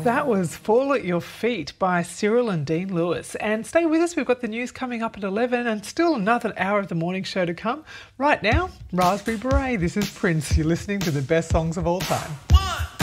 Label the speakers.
Speaker 1: That was Fall at Your Feet by Cyril and Dean Lewis. And stay with us, we've got the news coming up at 11 and still another hour of the morning show to come. Right now, Raspberry Beret, this is Prince. You're listening to the best songs of all time.